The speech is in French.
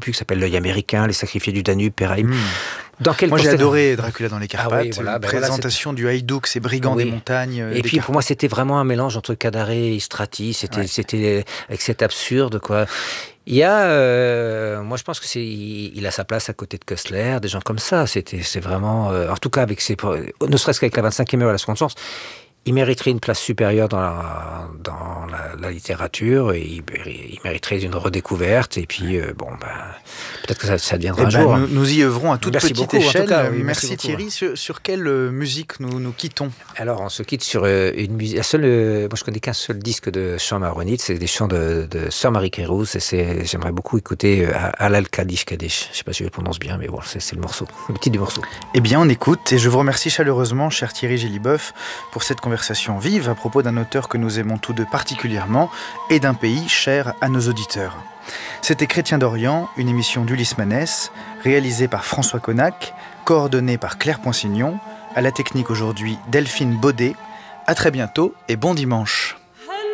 corrompus qui s'appelle L'œil américain, Les sacrifiés du Danube, Péraïm. Moi j'ai adoré Dracula dans les Carpates, voilà, présentation du haïdouk, ces brigands des montagnes. Et puis pour moi c'était vraiment un mélange entre Cadaré et Strati, c'était avec cet absurde quoi. Il y a, moi je pense que il a sa place à côté de Kessler, des gens comme ça. C'est vraiment, en tout cas avec ne serait-ce qu'avec la 25e heure à la seconde chance. Il mériterait une place supérieure dans la littérature, et il mériterait une redécouverte, et puis peut-être que ça deviendra un jour. Nous y œuvrons à toute petite échelle. Cas, merci beaucoup, Thierry. Sur quelle musique nous quittons? Alors on se quitte sur une musique. Moi je connais qu'un seul disque de chants maronites, c'est des chants de Sœur Marie Kérouz, et j'aimerais beaucoup écouter Halal Kaddish Kaddish. Je sais pas si je le prononce bien, mais bon, c'est le morceau, le titre du morceau. Eh bien on écoute, et je vous remercie chaleureusement, cher Thierry Géliboeuf, pour cette conversation vive à propos d'un auteur que nous aimons tous deux particulièrement et d'un pays cher à nos auditeurs. C'était Chrétien d'Orient, une émission d'Ulysse Manès, réalisée par François Connac, coordonnée par Claire Poinsignon, à la technique aujourd'hui Delphine Baudet. À très bientôt et bon dimanche.